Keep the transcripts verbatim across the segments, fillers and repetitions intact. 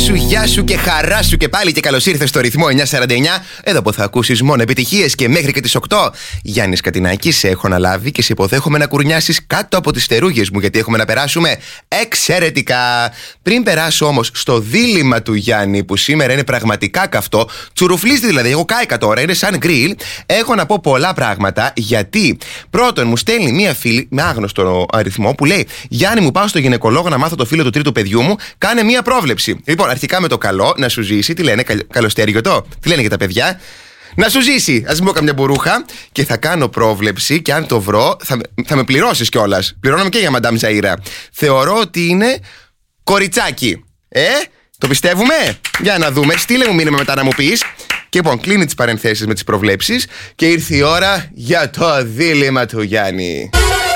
σου, γεια σου και χαρά σου και πάλι και καλώς ήρθες στο ρυθμό εννιακόσια σαράντα εννιά. Εδώ που θα ακούσεις μόνο επιτυχίες και μέχρι και τις οκτώ. Γιάννης Κατινάκης, σε έχω αναλάβει και σε υποδέχομαι να κουρνιάσεις κάτω από τις στερούγες μου, γιατί έχουμε να περάσουμε εξαιρετικά. Πριν περάσω όμως στο δίλημμα του Γιάννη, που σήμερα είναι πραγματικά καυτό, τσουρουφλίστη δηλαδή, εγώ κάηκα τώρα, είναι σαν γκριλ. Έχω να πω πολλά πράγματα, γιατί πρώτον μου στέλνει μία φίλη με άγνωστο αριθμό που λέει: Γιάννη, μου πάω στο γυναικολόγο να μάθω το φίλο του τρίτου παιδιού μου, κάνε μία πρόβλεψη. Λοιπόν, αρχικά με το καλό, να σου ζήσει, τι λένε, καλοστέργιο, τι λένε και τα παιδιά. Να σου ζήσει, ας μου πω καμιά μπουρούχα, και θα κάνω πρόβλεψη και αν το βρω θα, θα με πληρώσεις κιόλας. Πληρώνομαι και για Μαντάμ Ζαΐρα. Θεωρώ ότι είναι κοριτσάκι. Ε, το πιστεύουμε? Για να δούμε, στείλε μου μήνυμα μετά να μου πεις. Και λοιπόν, κλείνει τις παρενθέσεις με τις προβλέψεις και ήρθε η ώρα για το δίλημμα του Γιάννη.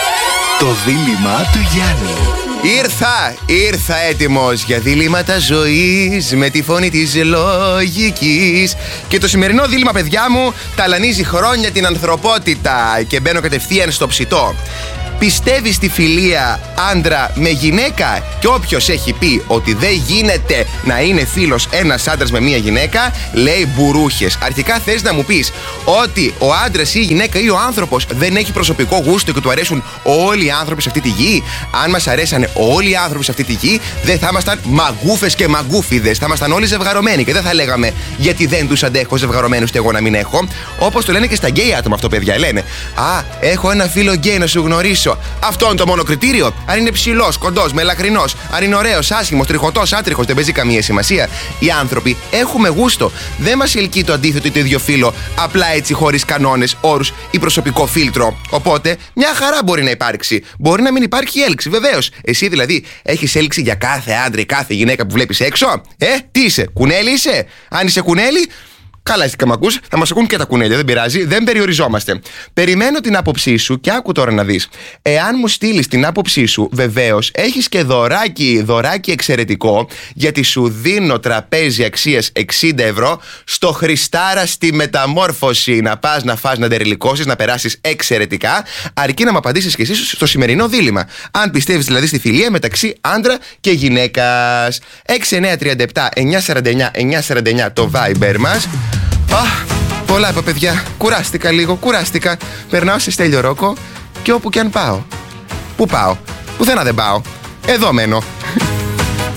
Το δίλημμα του Γιάννη. Ήρθα, ήρθα έτοιμος για διλήμματα ζωής με τη φωνή της λογικής. Και το σημερινό δίλημμα, παιδιά μου, ταλανίζει χρόνια την ανθρωπότητα και μπαίνω κατευθείαν στο ψητό. Πιστεύεις στη φιλία άντρα με γυναίκα? Και όποιος έχει πει ότι δεν γίνεται να είναι φίλος ένας άντρας με μία γυναίκα, λέει μπουρούχες. Αρχικά θες να μου πεις ότι ο άντρας ή η γυναίκα ή ο άνθρωπος δεν έχει προσωπικό γούστο και του αρέσουν όλοι οι άνθρωποι σε αυτή τη γη? Αν μας αρέσανε όλοι οι άνθρωποι σε αυτή τη γη, δεν θα ήμασταν μαγκούφες και μαγκούφιδες. Θα ήμασταν όλοι ζευγαρωμένοι και δεν θα λέγαμε γιατί δεν τους αντέχω ζευγαρωμένους και εγώ να μην έχω. Όπως το λένε και στα γκέι άτομα αυτό, παιδιά. Λένε: Α, έχω ένα φίλο γκέι να σου γνωρίσω. Αυτό είναι το μόνο κριτήριο? Αν είναι ψηλός, κοντός, μελαχρινός, αν είναι ωραίος, άσχημος, τριχωτός, άτριχος, δεν παίζει καμία σημασία. Οι άνθρωποι έχουμε γούστο. Δεν μας ελκύει το αντίθετο ή το ίδιο φύλο απλά έτσι, χωρίς κανόνες, όρους ή προσωπικό φίλτρο. Οπότε, μια χαρά μπορεί να υπάρξει. Μπορεί να μην υπάρχει έλξη, βεβαίως. Εσύ δηλαδή έχεις έλξη για κάθε άντρα ή κάθε γυναίκα που βλέπεις έξω? Ε, τι είσαι, κουνέλι είσαι? Αν είσαι κουνέλι, καλά, εσύ και μ' ακούς, θα μας ακούν και τα κουνέλια, δεν πειράζει, δεν περιοριζόμαστε. Περιμένω την άποψή σου και άκου τώρα να δεις. Εάν μου στείλεις την άποψή σου, βεβαίως έχεις και δωράκι, δωράκι εξαιρετικό, γιατί σου δίνω τραπέζι αξίας εξήντα ευρώ στο Χριστάρα στη Μεταμόρφωση. Να πας, να φας, να ντεριλικώσεις, να περάσεις εξαιρετικά, αρκεί να μου απαντήσεις και εσύ στο σημερινό δίλημμα. Αν πιστεύεις δηλαδή στη φιλία μεταξύ άντρα και γυναίκας. έξι εννιά τρία επτά εννιακόσια σαράντα εννιά εννιακόσια σαράντα εννιά το Viber μας. Αχ, πολλά είπα, παιδιά. Κουράστηκα λίγο, κουράστηκα. Περνάω σε Στέλιο Ρόκο και όπου και αν πάω. Πού πάω? Πουθενά δεν πάω. Εδώ μένω.